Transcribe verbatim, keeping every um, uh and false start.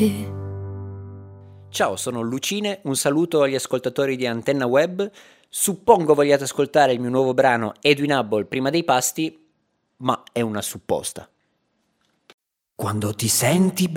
Ciao, sono Lucine, un saluto agli ascoltatori di Antenna Web. Suppongo vogliate ascoltare il mio nuovo brano Edwin Hubble prima dei pasti, ma è una supposta. Quando ti senti